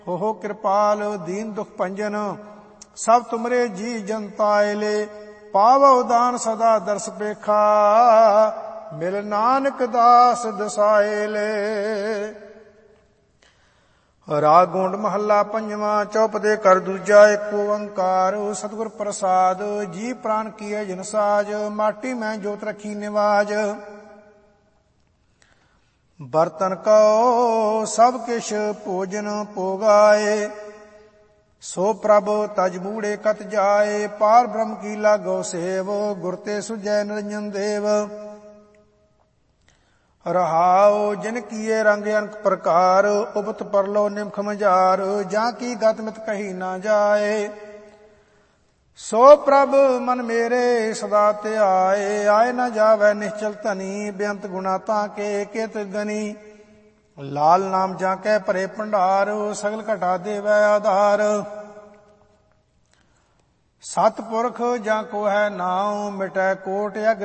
ਹੋ ਕਿਰਪਾਲ ਦੀਨ ਦੁਖ ਭੰਜਨ ਸਭ ਤੁਮਰੇ ਜੀ ਜਨਤਾਇਲੇ ਪਾਵੋ ਦਾਨ ਸਦਾ ਦਰਸ ਪੇਖਾ ਮਿਲ ਨਾਨਕ ਦਾਸ ਦਸਾਇਲੇ। ਰਾਗ ਗੋਂਡ ਮਹੱਲਾ ਪੰਜਵਾਂ ਚੌਪਦੇ ਕਰ ਦੂਜਾ ਏਕ ਓੰਕਾਰ ਸਤਿਗੁਰ ਪ੍ਰਸਾਦ ਜੀ ਪ੍ਰਾਨ ਕੀਏ ਜਿਨ ਸਾਜ ਮਾਟੀ ਮੈਂ ਜੋਤ ਰਖੀ ਨਿਵਾਜ। ਬਰਤਨ ਕਉ ਸਭ ਕਿਛ ਭੋਜਨ ਭੋਗਾਏ ਸੋ ਪ੍ਰਭ ਤਜ ਮੂੜੇ ਕਤ ਜਾਏ ਪਾਰ ਬ੍ਰਹਮ ਕੀ ਲਾਗੋ ਸੇਵ ਗੁਰ ਤੇ ਸੁਜੈ ਨਿਰੰਜਨ ਦੇਵ। ਰਹਾਉ ਜਿਨ ਕੀਏ ਰੰਗ ਅਨਕ ਪ੍ਰਕਾਰ ਉਪਤ ਪਰਲੋ ਨਿਮਖ ਮਝਾਰ ਜਾਂ ਕੀ ਗਤ ਮਿਤ ਕਹੀ ਨਾ ਜਾਏ ਸੋ ਪ੍ਰਭ ਮਨ ਮੇਰੇ ਸਦਾ ਧਿਆਏ। ਆਏ ਨਾ ਜਾਵੈ ਨਿਸ਼ਚਲ ਧਨੀ ਬੇਅੰਤ ਗੁਣਾ ਤਾਂ ਕੇ ਕਿਤ ਗਨੀ ਲਾਲ ਨਾਮ ਜਾਂ ਕੈ ਭਰੇ ਭੰਡਾਰ ਸਗਲ ਘਟਾ ਦੇਵੈ ਆਧਾਰ। ਸਤਿ ਪੁਰਖ ਜਾਂ ਕੋ ਹੈ ਨਾਉ ਮਿਟੈ ਕੋਟ